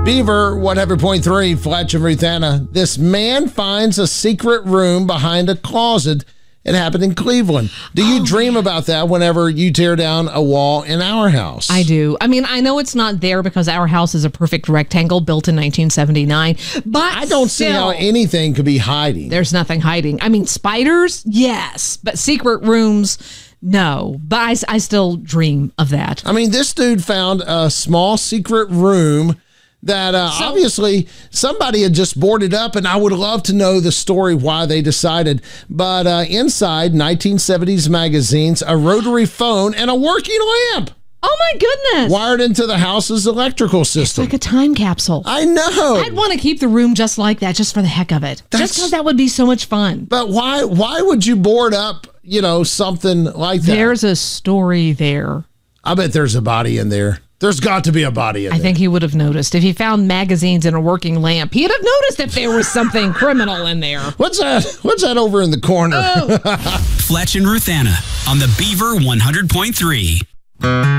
Beaver 100.3, Fletch and Ruthana. This man finds a secret room behind a closet. It happened in Cleveland. Do you dream about that whenever you tear down a wall in our house? I do. I mean, I know it's not there because our house is a perfect rectangle built in 1979, but I don't see how anything could be hiding. There's nothing hiding. I mean, spiders, yes, but secret rooms, no. But I still dream of that. I mean, this dude found a small secret room that obviously somebody had just boarded up, and I would love to know the story why they decided. But inside 1970s magazines, a rotary phone, and a working lamp. Oh, my goodness. Wired into the house's electrical system. It's like a time capsule. I know. I'd want to keep the room just like that, just for the heck of it. Just because that would be so much fun. But why would you board up, something like that? There's a story there. I bet there's a body in there. There's got to be a body in there. I think he would have noticed. If he found magazines and a working lamp, he'd have noticed if there was something criminal in there. What's that? What's that over in the corner? Fletch and Ruthana on the Beaver 100.3.